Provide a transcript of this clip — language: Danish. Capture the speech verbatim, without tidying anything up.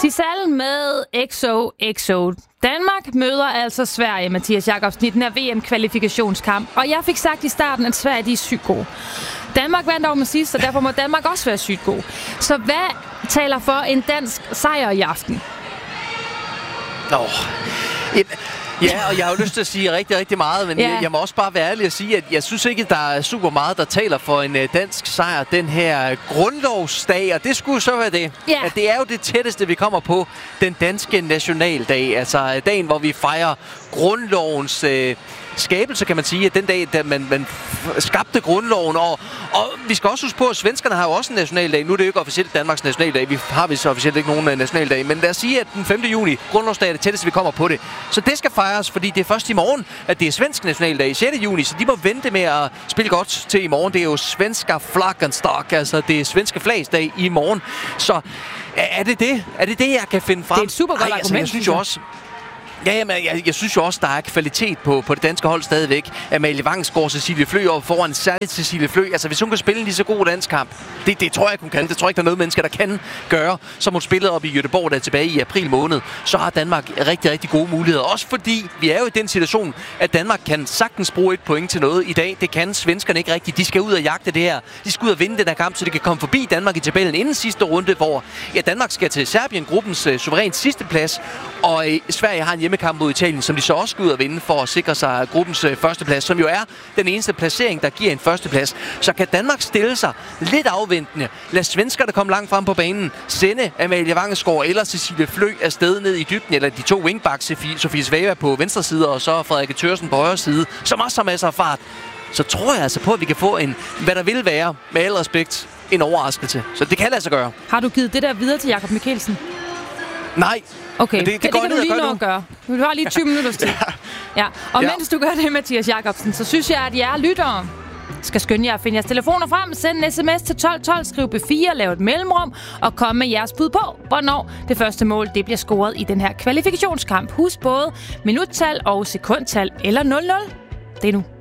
Sissal med X O X O. Danmark møder altså Sverige, Mathias Jakobsen, i den her V M-kvalifikationskamp. Og jeg fik sagt i starten, at Sverige de er sygt gode. Danmark vandt over med sidst, og derfor må Danmark også være sygt god. Så hvad taler for en dansk sejr i aften? Nå, ja, og jeg har jo lyst til at sige rigtig, rigtig meget, men ja. jeg, jeg må også bare være ærlig og sige, at jeg synes ikke, at der er super meget, der taler for en uh, dansk sejr den her grundlovsdag, og det skulle så være det. Ja. At det er jo det tætteste, vi kommer på den danske nationaldag, altså dagen, hvor vi fejrer grundlovens øh, skabelse, kan man sige, at den dag, da man, man skabte grundloven. Og, og vi skal også huske på, at svenskerne har jo også en nationaldag. Nu er det jo ikke officielt Danmarks nationaldag. Vi har vist officielt ikke nogen nationaldag. Men lad os sige, at den femte juni, grundlovsdag, er det tætteste, vi kommer på det. Så det skal fejres, fordi det er først i morgen, at det er svensk nationaldag, sjette juni. Så de må vente med at spille godt til i morgen. Det er jo svenska flaggenstock, altså det er svenske flagsdag i morgen. Så er det det? Er det det, jeg kan finde frem? Det er et super godt argument. Altså, jeg synes jo også... Ja, men jeg, jeg synes jo også, der er kvalitet på, på det danske hold stadigvæk. Amalie Vangsgaard, Cecilie Flø og foran særligt Cecilie Flø. Altså, hvis hun kan spille en lige så god dansk kamp, det, det tror jeg, hun kan. Det tror jeg ikke, der er noget mennesker, der kan gøre. Som hun spillede op i Göteborg, der tilbage i april måned, så har Danmark rigtig, rigtig gode muligheder. Også fordi vi er jo i den situation, at Danmark kan sagtens bruge et point til noget i dag. Det kan svenskerne ikke rigtigt. De skal ud og jagte det her. De skal ud og vinde den her kamp, så de kan komme forbi Danmark i tabellen inden sidste runde, hvor ja, Danmark skal til Serbien, gruppens uh, suverænt sidste plads. Og uh, Sverige har en hjemmekamp mod Italien, som de så også skal ud og vinde for at sikre sig gruppens øh, førsteplads, som jo er den eneste placering, der giver en førsteplads. Så kan Danmark stille sig lidt afventende, lad svenskerne komme langt frem på banen, sende Amalie Vangsgaard eller Cecilie Flø afsted ned i dybden, eller de to wingbacks, Sofie Svava på venstre side, og så Frederik Thørsen på højre side, som også har masser af fart. Så tror jeg altså på, at vi kan få en, hvad der vil være, med al respekt, en overraskelse. Så det kan lade sig gøre. Har du givet det der videre til Jakob Mikkelsen? Nej. Okay, det, det, det kan du lige nå at at gøre. Du har lige tyve minutter til. Ja. Ja. Og ja. Mens du gør det, Mathias Jakobsen, så synes jeg, at jer lyttere skal skynde jer at finde jeres telefoner frem, send en sms til tolv tolv, skriv B fire, lav et mellemrum og kom med jeres bud på, hvornår det første mål det bliver scoret i den her kvalifikationskamp. Husk både minuttal og sekundtal eller nul nul. Det er nu.